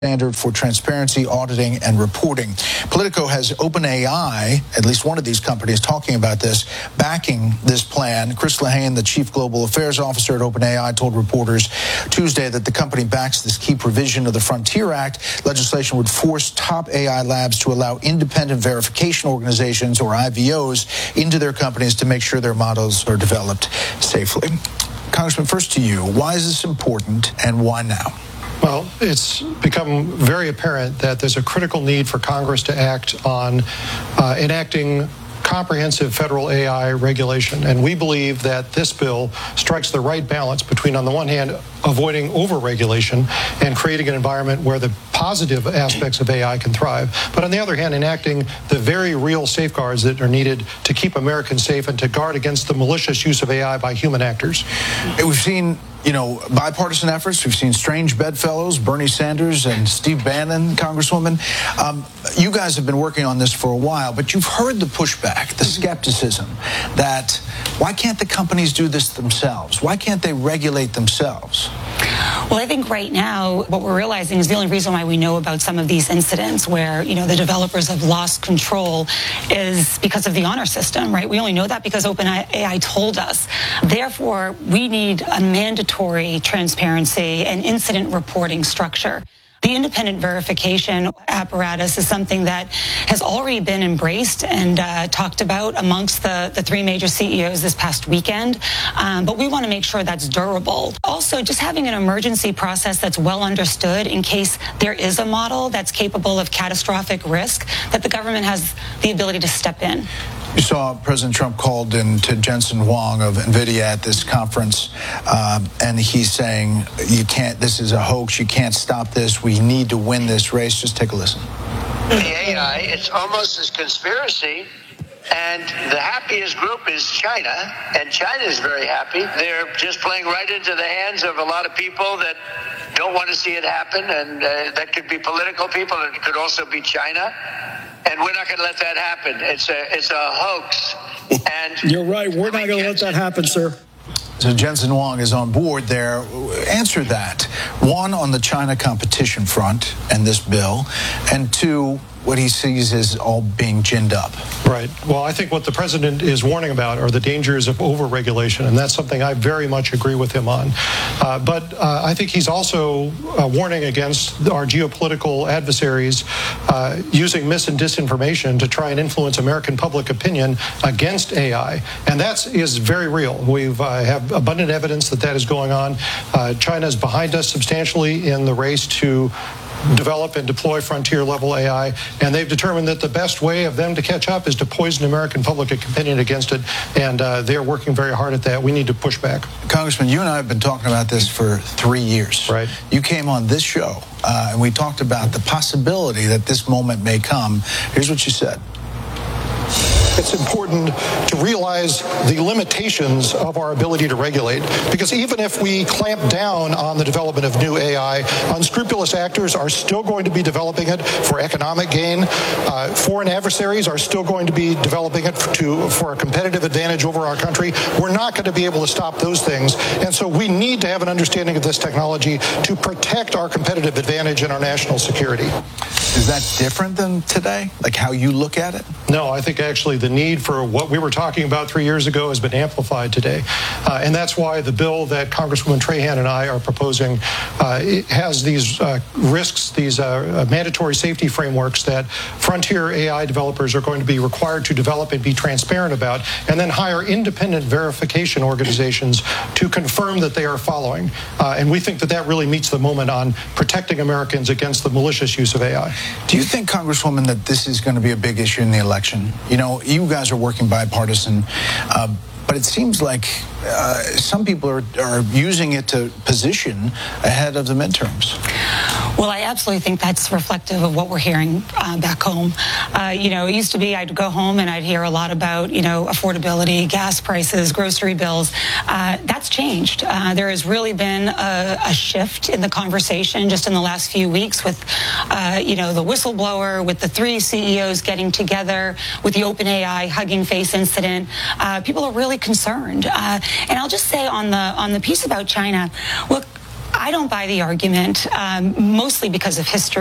standard for transparency, auditing, and reporting. Politico has OpenAI, at least one of these companies, talking about this, backing this plan. Chris Lehane, the chief global affairs officer at OpenAI, told reporters Tuesday that the company backs this key provision of the Frontier Act. Legislation would force top AI labs to allow independent verification organizations, or IVOs, into their companies to make sure their models are developed safely. Congressman, first to you, why is this important and why now? Well, it's become very apparent that there's a critical need for Congress to act on enacting comprehensive federal AI regulation. And we believe that this bill strikes the right balance between, on the one hand, avoiding over-regulation and creating an environment where the positive aspects of AI can thrive, but on the other hand, enacting the very real safeguards that are needed to keep Americans safe and to guard against the malicious use of AI by human actors. We've seen, bipartisan efforts. We've seen strange bedfellows, Bernie Sanders and Steve Bannon, Congresswoman. You guys have been working on this for a while, but you've heard the pushback, the skepticism that why can't the companies do this themselves? Why can't they regulate themselves? Well, I think right now what we're realizing is the only reason why we know about some of these incidents where, the developers have lost control is because of the honor system, right? We only know that because OpenAI told us. Therefore, we need a mandatory transparency and incident reporting structure. The independent verification apparatus is something that has already been embraced and talked about amongst the three major CEOs this past weekend, but we want to make sure that's durable. Also, just having an emergency process that's well understood in case there is a model that's capable of catastrophic risk, that the government has the ability to step in. You saw President Trump called in to Jensen Huang of NVIDIA at this conference, and he's saying, this is a hoax, you can't stop this, we need to win this race. Just take a listen. The AI, it's almost a conspiracy, and the happiest group is China, and China is very happy. They're just playing right into the hands of a lot of people that don't want to see it happen, and that could be political people, and it could also be China. And we're not going to let that happen. It's a hoax. And you're right. We're not going to let that happen, sir. So Jensen Huang is on board there. Answer that. One, on the China competition front and this bill, and two, what he sees as all being ginned up. Right. Well, I think what the president is warning about are the dangers of over-regulation, and that's something I very much agree with him on. But I think he's also warning against our geopolitical adversaries using mis and disinformation to try and influence American public opinion against AI, and that is very real. We have abundant evidence that is going on. China is behind us substantially in the race to develop and deploy frontier-level AI, and they've determined that the best way of them to catch up is to poison American public opinion against it, and they're working very hard at that. We need to push back. Congressman, you and I have been talking about this for 3 years. Right. You came on this show, and we talked about the possibility that this moment may come. Here's what you said. It's important to realize the limitations of our ability to regulate, because even if we clamp down on the development of new AI, unscrupulous actors are still going to be developing it for economic gain. Foreign adversaries are still going to be developing it for a competitive advantage over our country. We're not going to be able to stop those things, and so we need to have an understanding of this technology to protect our competitive advantage and our national security. Is that different than today, like how you look at it? No, I think actually the need for what we were talking about 3 years ago has been amplified today. And that's why the bill that Congresswoman Trahan and I are proposing has these risks, these mandatory safety frameworks that frontier AI developers are going to be required to develop and be transparent about, and then hire independent verification organizations to confirm that they are following. And we think that really meets the moment on protecting Americans against the malicious use of AI. Do you think, Congresswoman, that this is going to be a big issue in the election? You guys are working bipartisan, but it seems like some people are using it to position ahead of the midterms. Well, I absolutely think that's reflective of what we're hearing back home. It used to be I'd go home and I'd hear a lot about, affordability, gas prices, grocery bills. That's changed. There has really been a shift in the conversation just in the last few weeks with, the whistleblower, with the three CEOs getting together, with the OpenAI Hugging Face incident. People are really concerned. And I'll just say on the piece about China, look, I don't buy the argument, mostly because of history.